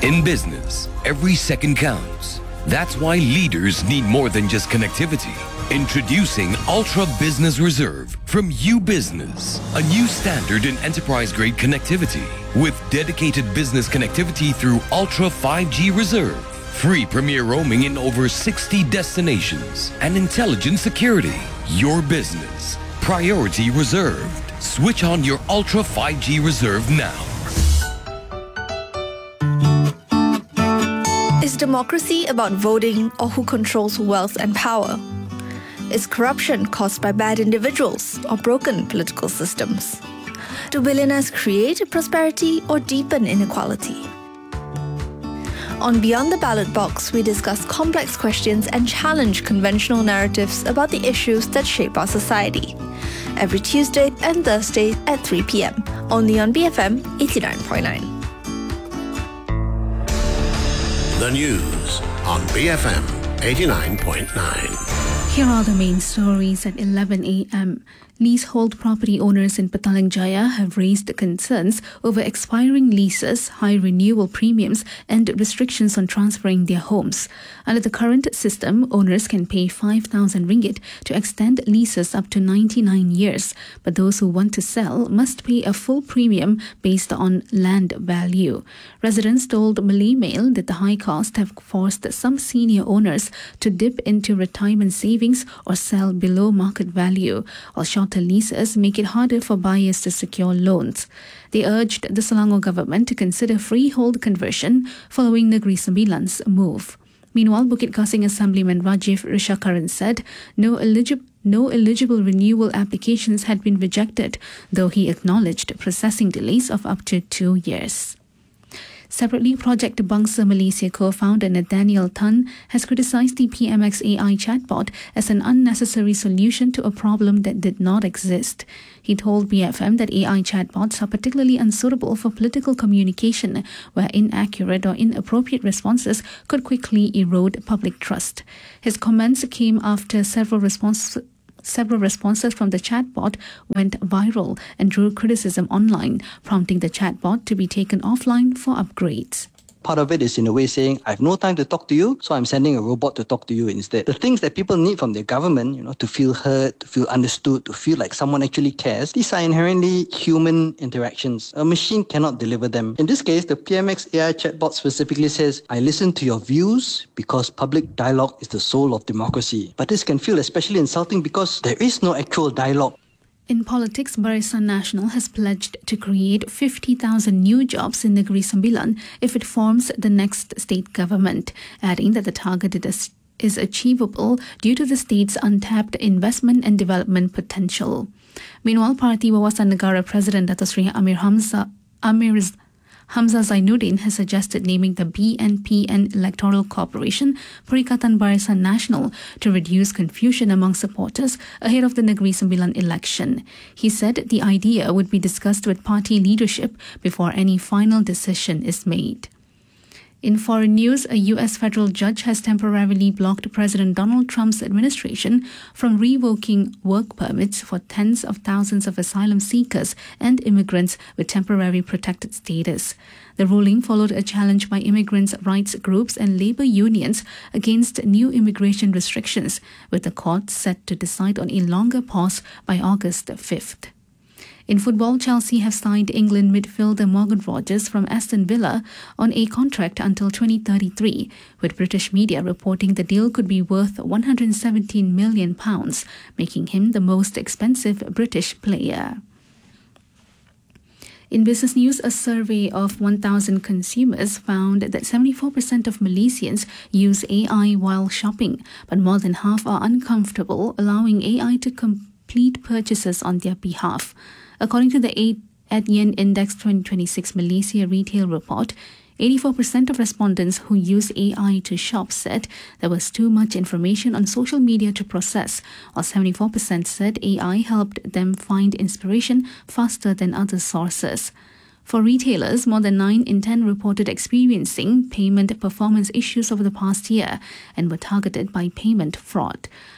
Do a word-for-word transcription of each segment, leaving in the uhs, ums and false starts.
In business, every second counts. That's why leaders need more than just connectivity. Introducing Ultra Business Reserve from UBusiness, a new standard in enterprise-grade connectivity with dedicated business connectivity through Ultra five G Reserve, free premier roaming in over sixty destinations, and intelligent security. Your business, priority reserved. Switch on your Ultra five G Reserve now. Is democracy about voting or who controls wealth and power? Is corruption caused by bad individuals or broken political systems? Do billionaires create prosperity or deepen inequality? On Beyond the Ballot Box, we discuss complex questions and challenge conventional narratives about the issues that shape our society. Every Tuesday and Thursday at three p.m. only on B F M eighty-nine point nine. The news on B F M eighty-nine point nine. Here are the main stories at eleven a.m. Leasehold property owners in Petaling Jaya have raised concerns over expiring leases, high renewal premiums and restrictions on transferring their homes. Under the current system, owners can pay five thousand ringgit to extend leases up to ninety-nine years, but those who want to sell must pay a full premium based on land value. Residents told Malay Mail that the high cost have forced some senior owners to dip into retirement savings or sell below market value, while shorter leases make it harder for buyers to secure loans. They urged the Selangor government to consider freehold conversion following Negeri Sembilan's move. Meanwhile, Bukit Kasing Assemblyman Rajiv Rishakaran said no eligible No eligible renewal applications had been rejected, though he acknowledged processing delays of up to two years. Separately, Project Bangsa Malaysia co-founder Nathaniel Tan has criticised the P M X A I chatbot as an unnecessary solution to a problem that did not exist. He told B F M that A I chatbots are particularly unsuitable for political communication, where inaccurate or inappropriate responses could quickly erode public trust. His comments came after several responses Several responses from the chatbot went viral and drew criticism online, prompting the chatbot to be taken offline for upgrades. Part of it is in a way saying, I have no time to talk to you, so I'm sending a robot to talk to you instead. The things that people need from their government, you know, to feel heard, to feel understood, to feel like someone actually cares, these are inherently human interactions. A machine cannot deliver them. In this case, the P M X A I chatbot specifically says, I listen to your views because public dialogue is the soul of democracy. But this can feel especially insulting because there is no actual dialogue. In politics, Barisan Nasional has pledged to create fifty thousand new jobs in Negeri Sembilan if it forms the next state government, adding that the target is, is achievable due to the state's untapped investment and development potential. Meanwhile, Parti Wawasan Negara President Dato Sri Amir Hamzah, Amir Hamzah Zainuddin has suggested naming the B N P N Electoral Corporation Perikatan Barisan Nasional to reduce confusion among supporters ahead of the Negeri Sembilan election. He said the idea would be discussed with party leadership before any final decision is made. In foreign news, a U S federal judge has temporarily blocked President Donald Trump's administration from revoking work permits for tens of thousands of asylum seekers and immigrants with temporary protected status. The ruling followed a challenge by immigrants' rights groups and labor unions against new immigration restrictions, with the court set to decide on a longer pause by August fifth. In football, Chelsea have signed England midfielder Morgan Rogers from Aston Villa on a contract until twenty thirty-three, with British media reporting the deal could be worth one hundred seventeen million pounds, making him the most expensive British player. In business news, a survey of one thousand consumers found that seventy-four percent of Malaysians use A I while shopping, but more than half are uncomfortable allowing A I to complete purchases on their behalf. According to the Adyen Index twenty twenty-six Malaysia Retail Report, eighty-four percent of respondents who use A I to shop said there was too much information on social media to process, while seventy-four percent said A I helped them find inspiration faster than other sources. For retailers, more than nine in ten reported experiencing payment performance issues over the past year and were targeted by payment fraud.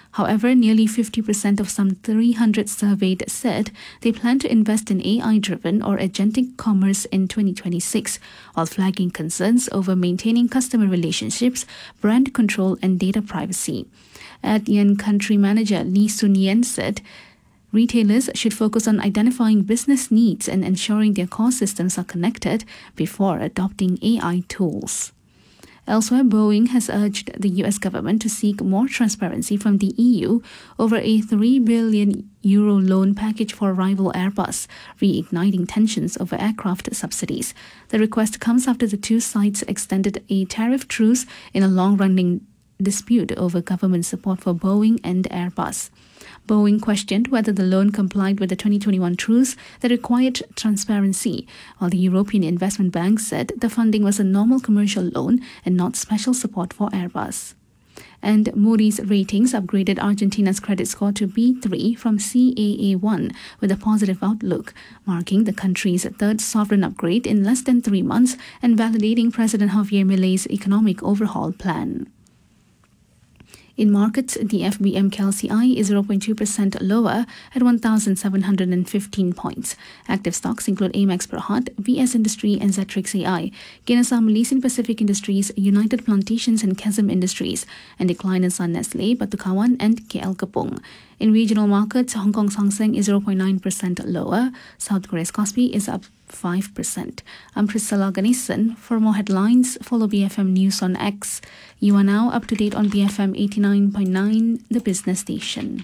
However, nearly fifty percent of some three hundred surveyed said they plan to invest in A I-driven or agentic commerce in twenty twenty-six, while flagging concerns over maintaining customer relationships, brand control and data privacy. Adyen country manager Lee Sun-yen said retailers should focus on identifying business needs and ensuring their core systems are connected before adopting A I tools. Elsewhere, Boeing has urged the U S government to seek more transparency from the E U over a three billion euro loan package for rival Airbus, reigniting tensions over aircraft subsidies. The request comes after the two sides extended a tariff truce in a long-running dispute over government support for Boeing and Airbus. Boeing questioned whether the loan complied with the twenty twenty-one truce that required transparency, while the European Investment Bank said the funding was a normal commercial loan and not special support for Airbus. And Moody's Ratings upgraded Argentina's credit score to B three from C A A one with a positive outlook, marking the country's third sovereign upgrade in less than three months and validating President Javier Milei's economic overhaul plan. In markets, the F B M K L C I is zero point two percent lower at one thousand seven hundred fifteen points. Active stocks include Amex Berhad, V S Industry and Zetrix A I. Gainers are Malaysian Pacific Industries, United Plantations and Chasm Industries, and decliners are Nestle, Batu Kawan and K L Kapung. In regional markets, Hong Kong's Hang Seng is zero point nine percent lower. South Korea's Kospi is up five percent. I'm Priscilla Ganesan. For more headlines, follow B F M News on X. You are now up to date on B F M eighty-nine point nine, the business station.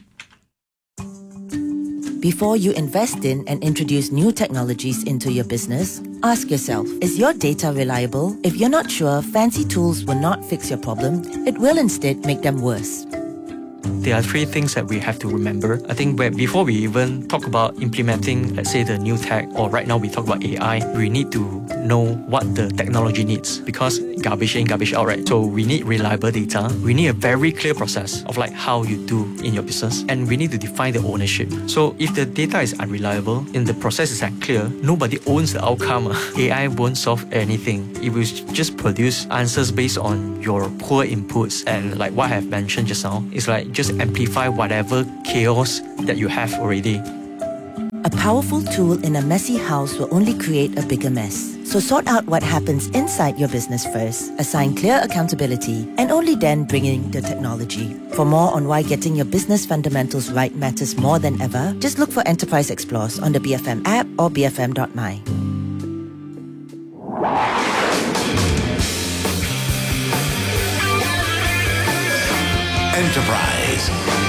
Before you invest in and introduce new technologies into your business, ask yourself, is your data reliable? If you're not sure, fancy tools will not fix your problem. It will instead make them worse. There are three things that we have to remember. I think where, before we even talk about implementing, let's say, the new tech, or right now we talk about A I, we need to know what the technology needs, because garbage in, garbage out, right? So we need reliable data. We need a very clear process of like how you do in your business, and we need to define the ownership. So if the data is unreliable and the process is unclear, nobody owns the outcome. A I won't solve anything. It will just produce answers based on your poor inputs, and like what I have mentioned just now, it's like just amplify whatever chaos that you have already. A powerful tool in a messy house will only create a bigger mess. So sort out what happens inside your business first, assign clear accountability, and only then bring in the technology. For more on why getting your business fundamentals right matters more than ever, just look for Enterprise Explorers on the B F M app or b f m dot m y. Enterprise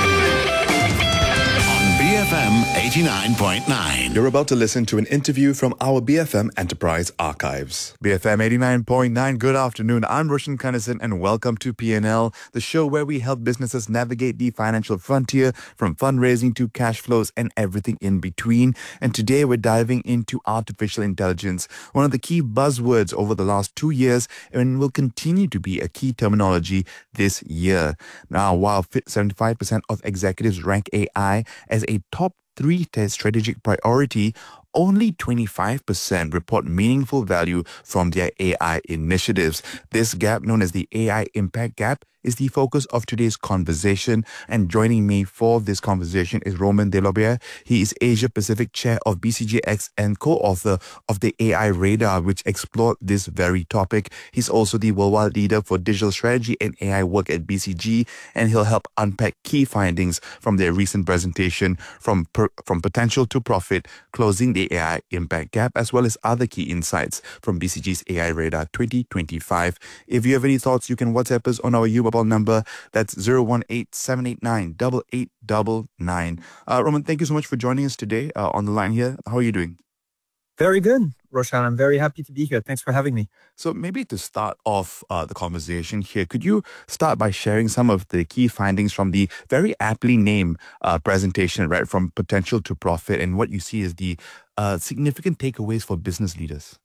on B F M eighty-nine point nine. You're about to listen to an interview from our B F M Enterprise archives. B F M eighty-nine point nine, good afternoon. I'm Roshan Kanasan and welcome to P and L, the show where we help businesses navigate the financial frontier from fundraising to cash flows and everything in between. And today we're diving into artificial intelligence, one of the key buzzwords over the last two years and will continue to be a key terminology this year. Now, while seventy-five percent of executives rank A I as a top three strategic priority, only twenty-five percent report meaningful value from their A I initiatives. This gap, known as the A I impact gap, is the focus of today's conversation. And joining me for this conversation is Roman Delobert. He is Asia Pacific Chair of B C G X and co-author of the A I Radar, which explored this very topic. He's also the worldwide leader for digital strategy and A I work at B C G, and he'll help unpack key findings from their recent presentation, from per, from potential to profit, closing the A I impact gap, as well as other key insights from B C G's A I Radar twenty twenty-five. If you have any thoughts, you can WhatsApp us on our U mobile number. That's zero one eight seven eight nine eight eight nine nine. Uh, Roman, thank you so much for joining us today uh, on the line here. How are you doing? Very good, Roshan. I'm very happy to be here. Thanks for having me. So maybe to start off uh, the conversation here, could you start by sharing some of the key findings from the very aptly named uh, presentation, right, from potential to profit, and what you see as the uh, significant takeaways for business leaders?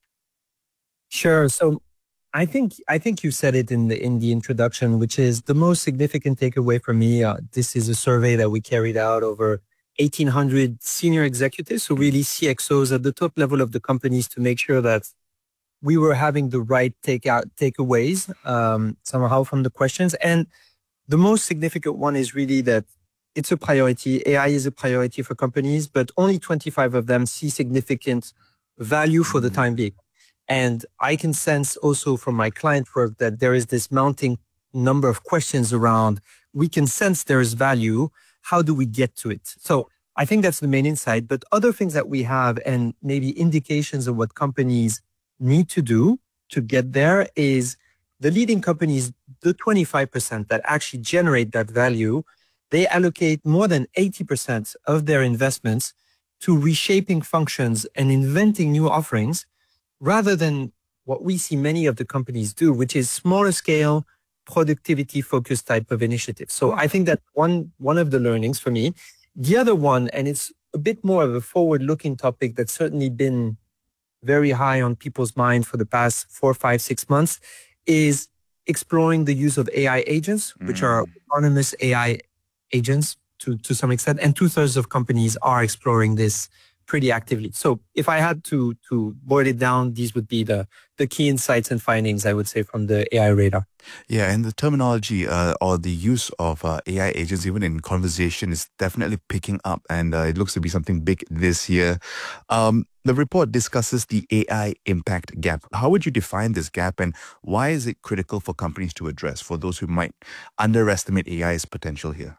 Sure. So I think I think you said it in the in the introduction, which is the most significant takeaway for me. Uh, this is a survey that we carried out over eighteen hundred senior executives, so really C X Os at the top level of the companies, to make sure that we were having the right takeout takeaways um, somehow from the questions. And the most significant one is really that it's a priority. A I is a priority for companies, but only twenty-five of them see significant value for the time being. And I can sense also from my client work that there is this mounting number of questions around, we can sense there is value. How do we get to it? So I think that's the main insight. But other things that we have and maybe indications of what companies need to do to get there is the leading companies, the twenty-five percent that actually generate that value, they allocate more than eighty percent of their investments to reshaping functions and inventing new offerings rather than what we see many of the companies do, which is smaller scale, productivity focused type of initiatives. So I think that one, one of the learnings for me. The other one, and it's a bit more of a forward-looking topic that's certainly been very high on people's mind for the past four, five, six months, is exploring the use of A I agents, mm. which are autonomous A I agents to, to some extent, and two-thirds of companies are exploring this pretty actively. So if I had to to boil it down, these would be the, the key insights and findings, I would say, from the A I radar. Yeah, and the terminology uh, or the use of uh, A I agents, even in conversation, is definitely picking up, and uh, it looks to be something big this year. Um, the report discusses the A I impact gap. How would you define this gap, and why is it critical for companies to address, for those who might underestimate A I's potential here?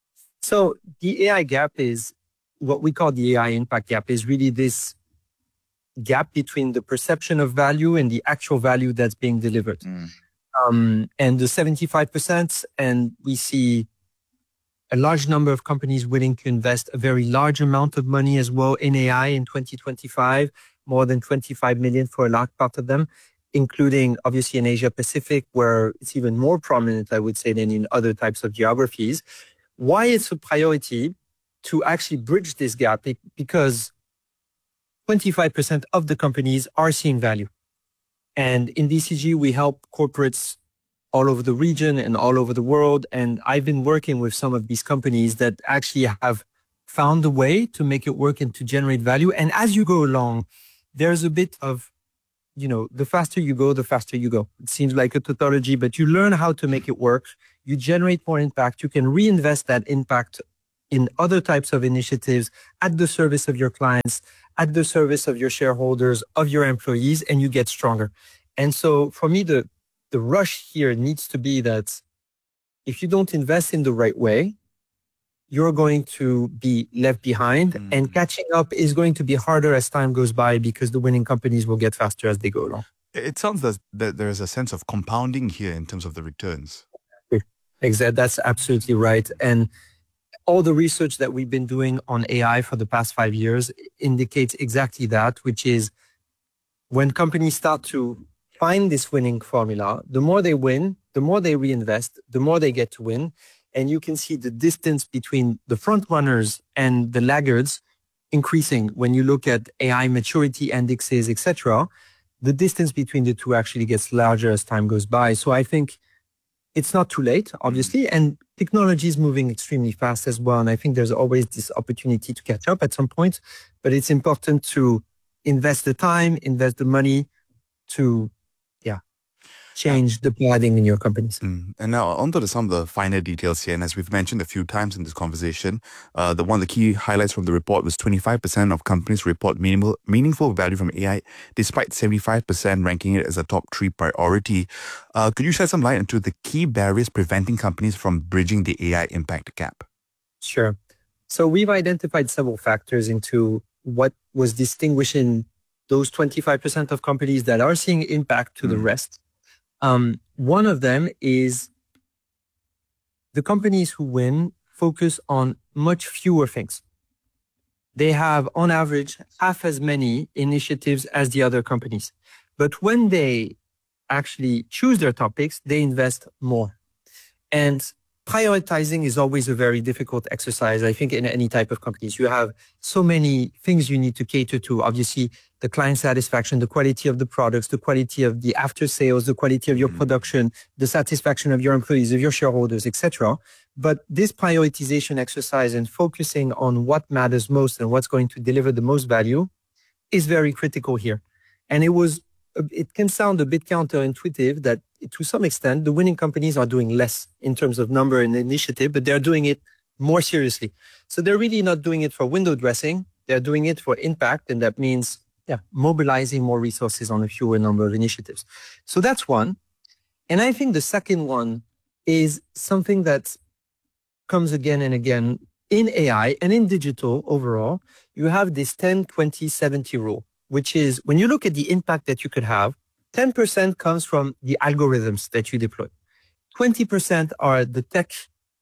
So the A I gap is what we call the A I impact gap, is really this gap between the perception of value and the actual value that's being delivered. Mm. Um, and the seventy-five percent, and we see a large number of companies willing to invest a very large amount of money as well in A I in twenty twenty-five, more than twenty-five million for a large part of them, including obviously in Asia Pacific, where it's even more prominent, I would say, than in other types of geographies. Why it's a priority to actually bridge this gap? Because twenty-five percent of the companies are seeing value. And in D C G, we help corporates all over the region and all over the world. And I've been working with some of these companies that actually have found a way to make it work and to generate value. And as you go along, there's a bit of, you know, the faster you go, the faster you go. It seems like a tautology, but you learn how to make it work. You generate more impact. You can reinvest that impact in other types of initiatives at the service of your clients, at the service of your shareholders, of your employees, and you get stronger. And so for me, the, the rush here needs to be that if you don't invest in the right way, you're going to be left behind, mm. and catching up is going to be harder as time goes by because the winning companies will get faster as they go along. It sounds that there's a sense of compounding here in terms of the returns. Exactly. That's absolutely right. And all the research that we've been doing on A I for the past five years indicates exactly that, which is when companies start to find this winning formula, the more they win, the more they reinvest, the more they get to win. And you can see the distance between the front runners and the laggards increasing. When you look at A I maturity indexes, et cetera, the distance between the two actually gets larger as time goes by. So I think it's not too late, obviously, and technology is moving extremely fast as well. And I think there's always this opportunity to catch up at some point, but it's important to invest the time, invest the money to, yeah, change the paradigm in your companies. Mm. And now on to some of the finer details here. And as we've mentioned a few times in this conversation, uh, the one of the key highlights from the report was twenty-five percent of companies report meaningful, meaningful value from A I, despite seventy-five percent ranking it as a top three priority. Uh, could you shed some light into the key barriers preventing companies from bridging the A I impact gap? Sure. So we've identified several factors into what was distinguishing those twenty-five percent of companies that are seeing impact to mm. the rest. Um, one of them is the companies who win focus on much fewer things. They have, on average, half as many initiatives as the other companies. But when they actually choose their topics, they invest more. And prioritizing is always a very difficult exercise, I think, in any type of companies. You have so many things you need to cater to. Obviously, the client satisfaction, the quality of the products, the quality of the after sales, the quality of your mm-hmm. production, the satisfaction of your employees, of your shareholders, et cetera. But this prioritization exercise and focusing on what matters most and what's going to deliver the most value is very critical here. And it was, it can sound a bit counterintuitive that to some extent, the winning companies are doing less in terms of number and initiative, but they're doing it more seriously. So they're really not doing it for window dressing. They're doing it for impact. And that means, yeah, mobilizing more resources on a fewer number of initiatives. So that's one. And I think the second one is something that comes again and again in A I and in digital overall. You have this ten, twenty, seventy rule, which is when you look at the impact that you could have, ten percent comes from the algorithms that you deploy. twenty percent are the tech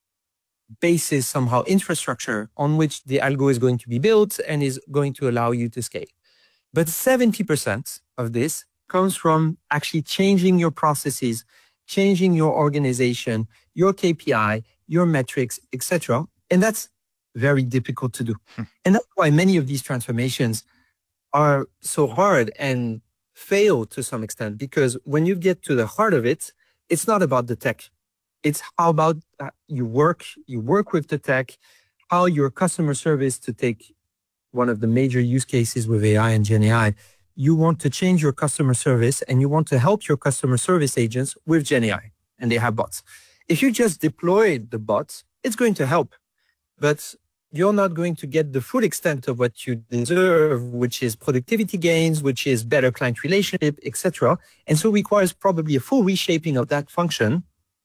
basis, somehow infrastructure on which the algo is going to be built and is going to allow you to scale. But seventy percent of this comes from actually changing your processes, changing your organization, your K P I, your metrics, et cetera. And that's very difficult to do. Hmm. And that's why many of these transformations are so hard and fail to some extent, because when you get to the heart of it, it's not about the tech. It's how about uh, you work, you work with the tech, how your customer service, to take one of the major use cases with A I and Gen A I, you want to change your customer service and you want to help your customer service agents with Gen A I, and they have bots. If you just deploy the bots, it's going to help, but you're not going to get the full extent of what you deserve, which is productivity gains, which is better client relationship, et cetera. And so it requires probably a full reshaping of that function,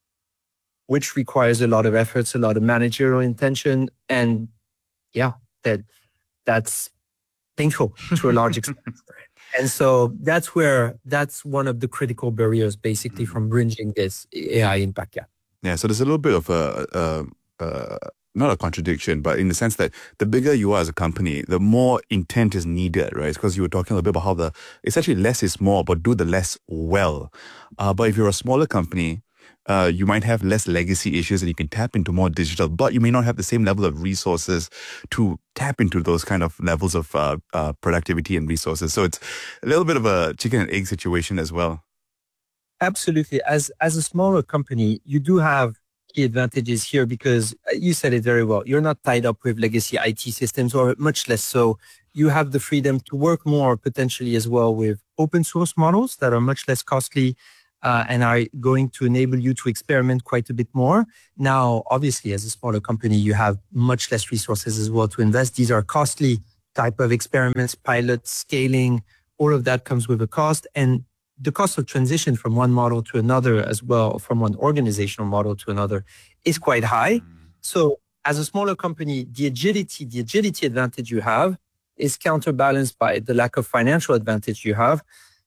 which requires a lot of efforts, a lot of managerial intention. And yeah, that that's painful to a large extent. And so that's where, that's one of the critical barriers basically from bridging this A I impact gap. Yeah, so there's a little bit of a, a, a not a contradiction, but in the sense that the bigger you are as a company, the more intent is needed, right? Because you were talking a little bit about how the, it's actually less is more, but do the less well. Uh, but if you're a smaller company, uh, you might have less legacy issues and you can tap into more digital, but you may not have the same level of resources to tap into those kind of levels of uh, uh, productivity and resources. So it's a little bit of a chicken and egg situation as well. Absolutely. As, as a smaller company, you do have key advantages here because you said it very well. You're not tied up with legacy I T systems, or much less so. You have the freedom to work more potentially as well with open source models that are much less costly uh, and are going to enable you to experiment quite a bit more. Now, obviously, as a smaller company, you have much less resources as well to invest. These are costly type of experiments, pilots, scaling, all of that comes with a cost. And the cost of transition from one model to another as well, from one organizational model to another, is quite high. So as a smaller company, the agility, the agility advantage you have is counterbalanced by the lack of financial advantage you have.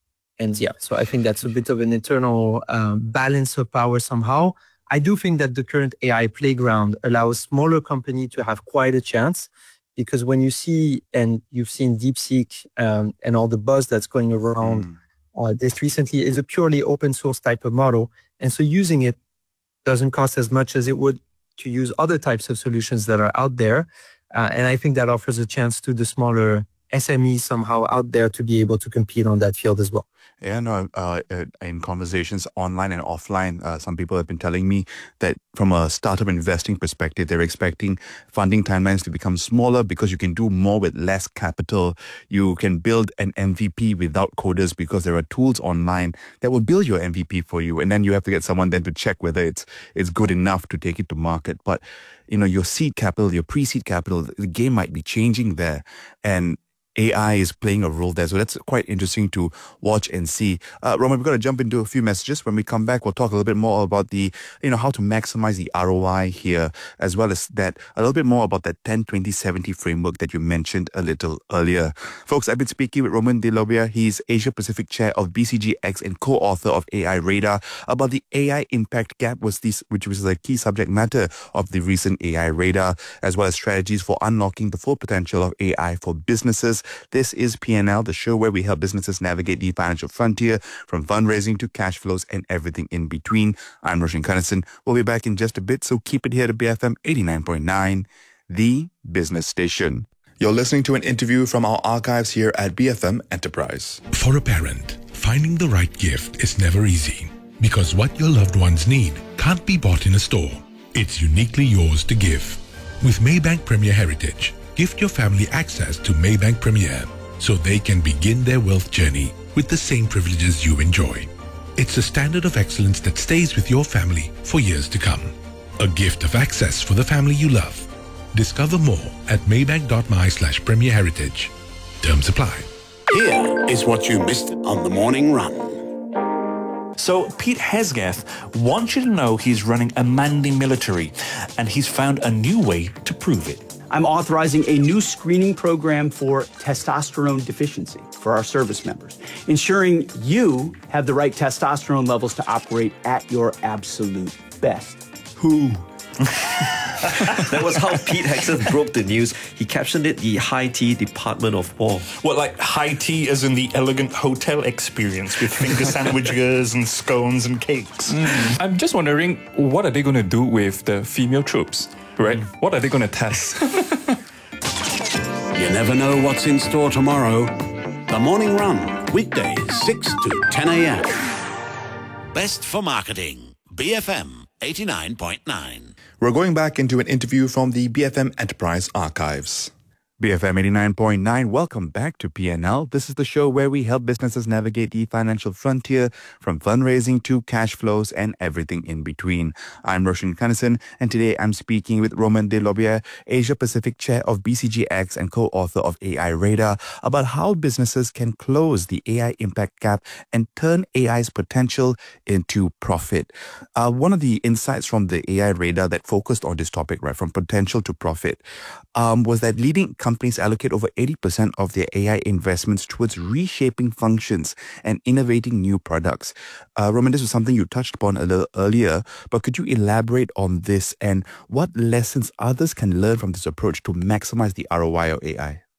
And yeah, so I think that's a bit of an internal um, balance of power somehow. I do think that the current A I playground allows smaller company to have quite a chance, because when you see, and you've seen DeepSeek um, and all the buzz that's going around, mm. Uh, this recently is a purely open source type of model. And so using it doesn't cost as much as it would to use other types of solutions that are out there. Uh, and I think that offers a chance to the smaller S M Es somehow out there to be able to compete on that field as well. Yeah, no, uh, in conversations online and offline, uh, some people have been telling me that from a startup investing perspective, they're expecting funding timelines to become smaller because you can do more with less capital. You can build an M V P without coders because there are tools online that will build your M V P for you. And then you have to get someone then to check whether it's it's good enough to take it to market. But, you know, your seed capital, your pre-seed capital, the game might be changing there. And A I is playing a role there. So that's quite interesting to watch and see. Uh, Roman, we're going to jump into a few messages. When we come back, we'll talk a little bit more about the, you know, how to maximize the R O I here, as well as that, a little bit more about that ten, twenty, seventy framework that you mentioned a little earlier. Folks, I've been speaking with Roman De Lobia. He's Asia Pacific Chair of B C G X and co-author of A I Radar, about the A I impact gap, was this, which was a key subject matter of the recent A I Radar, as well as strategies for unlocking the full potential of A I for businesses. This is P and L, the show where we help businesses navigate the financial frontier, from fundraising to cash flows and everything in between. I'm Roshan Kanesan. We'll be back in just a bit, so keep it here to B F M eighty-nine point nine, the business station. You're listening to an interview from our archives here at B F M Enterprise. For a parent, finding the right gift is never easy, because what your loved ones need can't be bought in a store. It's uniquely yours to give. With Maybank Premier Heritage, gift your family access to Maybank Premier so they can begin their wealth journey with the same privileges you enjoy. It's a standard of excellence that stays with your family for years to come. A gift of access for the family you love. Discover more at maybank.my slash Premier Heritage. Terms apply. Here is what you missed on the morning run. So Pete Hegseth wants you to know he's running a manly military, and he's found a new way to prove it. I'm authorizing a new screening program for testosterone deficiency for our service members, ensuring you have the right testosterone levels to operate at your absolute best. Who? That was how Pete Hegseth broke the news. He captioned it the High Tea Department of War. What, like high tea as in the elegant hotel experience with finger sandwiches and scones and cakes? Mm. I'm just wondering, what are they going to do with the female troops, right? Mm. What are they going to test? You never know what's in store tomorrow. The Morning Run, weekdays six to ten a.m. Best for Marketing, B F M eighty-nine point nine. We're going back into an interview from the B F M Enterprise archives. B F M eighty-nine point nine, welcome back to P N L. This is the show where we help businesses navigate the financial frontier, from fundraising to cash flows and everything in between. I'm Roshan Kannison, and today I'm speaking with Romain Delaubière, Asia Pacific Chair of B C G X and co-author of A I Radar, about how businesses can close the A I impact gap and turn A I's potential into profit. Uh, one of the insights from the A I Radar that focused on this topic, right, from potential to profit, um, was that leading companies allocate over eighty percent of their A I investments towards reshaping functions and innovating new products. Uh, Romain, this was something you touched upon a little earlier, but could you elaborate on this and what lessons others can learn from this approach to maximize the R O I of A I?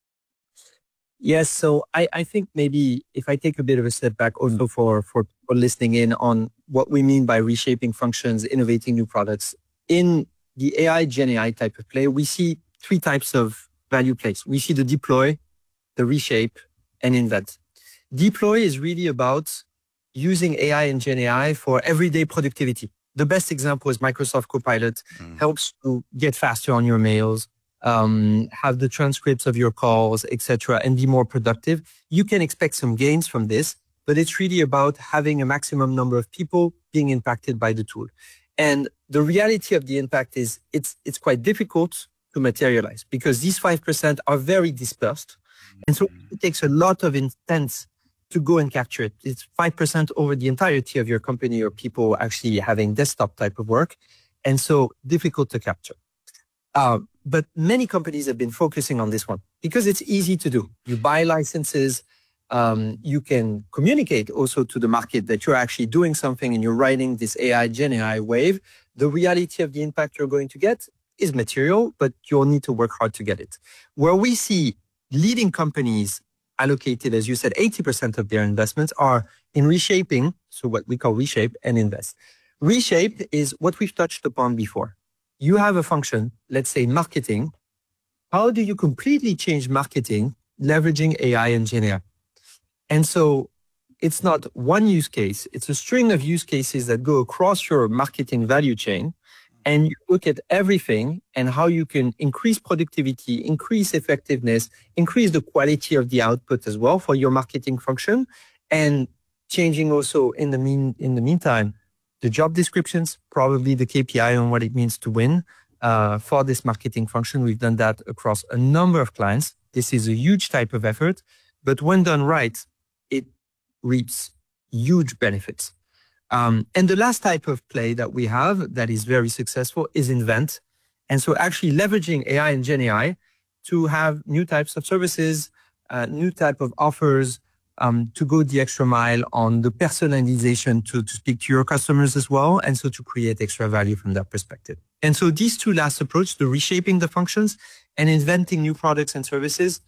Yes, so I, I think maybe if I take a bit of a step back also for, for, for listening in on what we mean by reshaping functions, innovating new products. In the A I, Gen A I type of play, we see three types of value plays. We see the deploy, the reshape, and invent. Deploy is really about using A I and Gen A I for everyday productivity. The best example is Microsoft Copilot, mm. helps you get faster on your mails, um, have the transcripts of your calls, et cetera, and be more productive. You can expect some gains from this, but it's really about having a maximum number of people being impacted by the tool. And the reality of the impact is it's it's quite difficult to materialize because these five percent are very dispersed. And so it takes a lot of intent to go and capture it. It's five percent over the entirety of your company or people actually having desktop type of work. And so difficult to capture. Uh, but many companies have been focusing on this one because it's easy to do. You buy licenses. Um, you can communicate also to the market that you're actually doing something and you're riding this A I, Gen A I wave. The reality of the impact you're going to get is material, but you'll need to work hard to get it. Where we see leading companies allocated, as you said, eighty percent of their investments are in reshaping, so what we call reshape and invest. Reshape is what we've touched upon before. You have a function, let's say marketing. How do you completely change marketing leveraging A I and Gen A I? And so it's not one use case, it's a string of use cases that go across your marketing value chain. And you look at everything and how you can increase productivity, increase effectiveness, increase the quality of the output as well for your marketing function, and changing also in the mean in the meantime the job descriptions, probably the K P I on what it means to win uh, for this marketing function. We've done that across a number of clients. This is a huge type of effort, but when done right, it reaps huge benefits. Um, and the last type of play that we have that is very successful is invent. And so actually leveraging A I and Gen A I to have new types of services, uh, new type of offers, um, to go the extra mile on the personalization to, to speak to your customers as well. And so to create extra value from that perspective. And so these two last approach, the reshaping the functions and inventing new products and services,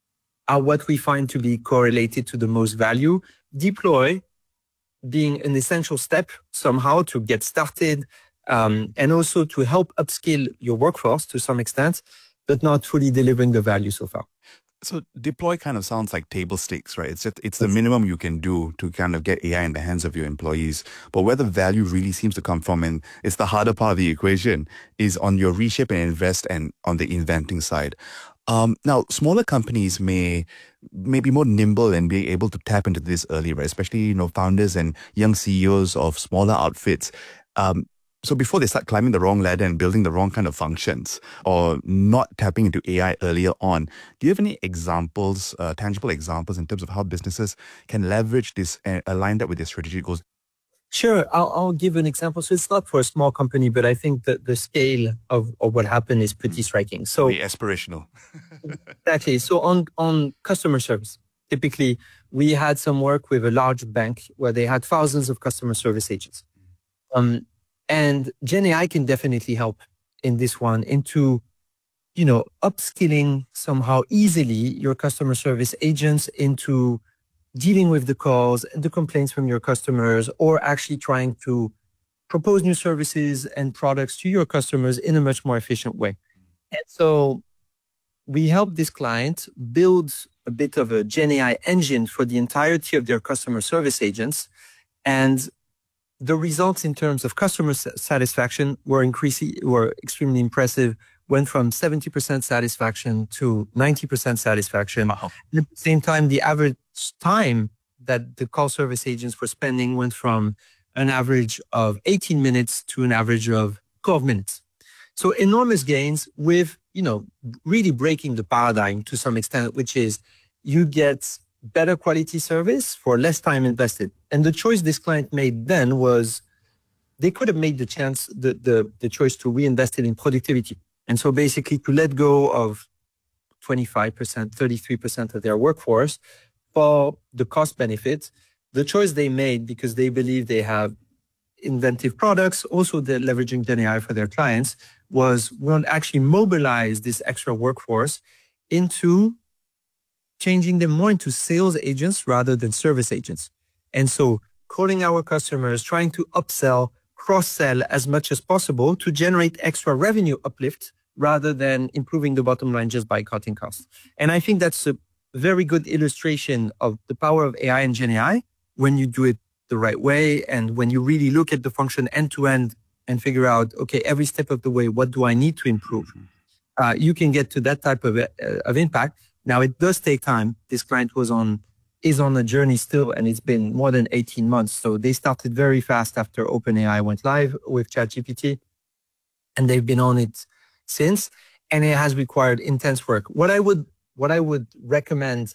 are what we find to be correlated to the most value. Deploy being an essential step somehow to get started, um, and also to help upskill your workforce to some extent, but not fully delivering the value so far. So deploy kind of sounds like table stakes, right? It's just, it's the minimum you can do to kind of get A I in the hands of your employees. But where the value really seems to come from, and it's the harder part of the equation, is on your reshape and invest and on the inventing side. Um, now, smaller companies may, may be more nimble and be able to tap into this early, right? Especially, you know, founders and young C E Os of smaller outfits. Um, So before they start climbing the wrong ladder and building the wrong kind of functions or not tapping into A I earlier on, do you have any examples, uh, tangible examples in terms of how businesses can leverage this and align that with their strategic goals? Sure, I'll, I'll give an example. So it's not for a small company, but I think that the scale of, of what happened is pretty striking. So Very aspirational. Exactly. So on, on customer service, typically we had some work with a large bank where they had thousands of customer service agents. Um, and GenAI can definitely help in this one into, you know, upskilling somehow easily your customer service agents into dealing with the calls and the complaints from your customers, or actually trying to propose new services and products to your customers in a much more efficient way. And so we helped this client build a bit of a GenAI engine for the entirety of their customer service agents. And the results in terms of customer satisfaction were increasing, were extremely impressive. Went from seventy percent satisfaction to ninety percent satisfaction. Wow. And at the same time, the average time that the call service agents were spending went from an average of eighteen minutes to an average of twelve minutes. So enormous gains with, you know, really breaking the paradigm to some extent, which is you get better quality service for less time invested. And the choice this client made then was they could have made the chance, the, the, the choice to reinvest it in productivity. And so basically to let go of twenty-five percent, thirty-three percent of their workforce for the cost benefit. The choice they made, because they believe they have inventive products, also they're leveraging GenAI for their clients, was we'll actually mobilize this extra workforce into changing them more into sales agents rather than service agents. And so calling our customers, trying to upsell, cross-sell as much as possible to generate extra revenue uplift rather than improving the bottom line just by cutting costs. And I think that's a very good illustration of the power of A I and GenAI when you do it the right way and when you really look at the function end-to-end and figure out, okay, every step of the way, what do I need to improve? Uh, you can get to that type of, uh, of impact. Now, it does take time. This client was on is on a journey still, and it's been more than eighteen months. So they started very fast after OpenAI went live with ChatGPT, and they've been on it since, and it has required intense work. What I would what I would recommend